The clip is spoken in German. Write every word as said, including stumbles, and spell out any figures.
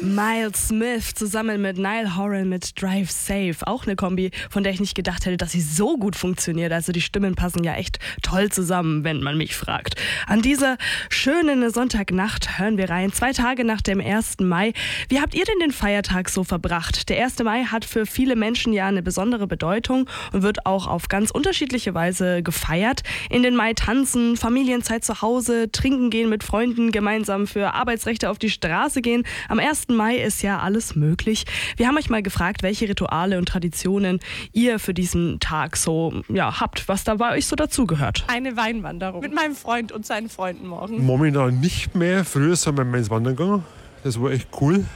Miles Smith zusammen mit Niall Horan mit Drive Safe. Auch eine Kombi, von der ich nicht gedacht hätte, dass sie so gut funktioniert. Also die Stimmen passen ja echt toll zusammen, wenn man mich fragt. An dieser schönen Sonntagnacht hören wir rein. Zwei Tage nach dem ersten Mai. Wie habt ihr denn den Feiertag so verbracht? Der erste Mai hat für viele Menschen ja eine besondere Bedeutung und wird auch auf ganz unterschiedliche Weise gefeiert. In den Mai tanzen, Familienzeit zu Hause, trinken gehen mit Freunden, gemeinsam für Arbeitsrechte auf die Straße gehen. Am ersten Mai ist ja alles möglich. Wir haben euch mal gefragt, welche Rituale und Traditionen ihr für diesen Tag so ja, habt, was da bei euch so dazugehört. Eine Weinwanderung mit meinem Freund und seinen Freunden morgen. Momentan nicht mehr. Früher sind wir ins Wandern gegangen. Das war echt cool.